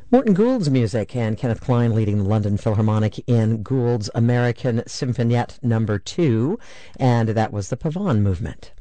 Morton Gould's music and Kenneth Klein leading the London Philharmonic in Gould's American Symphoniette No. 2, and that was the Pavane Movement.